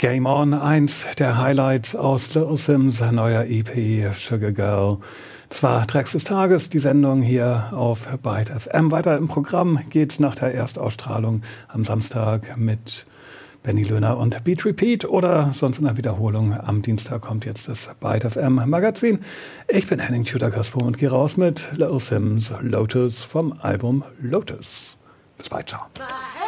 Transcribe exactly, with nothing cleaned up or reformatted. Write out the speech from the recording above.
Game On, eins der Highlights aus Little Simz neuer E P Sugar Girl. Das war Tracks des Tages, die Sendung hier auf Byte F M. Weiter im Programm geht's nach der Erstausstrahlung am Samstag mit Benny Löhner und Beat Repeat oder sonst in der Wiederholung. Am Dienstag kommt jetzt das Byte F M Magazin. Ich bin Henning Tudor-Castro und gehe raus mit Little Simz Lotus vom Album Lotus. Bis bald, ciao.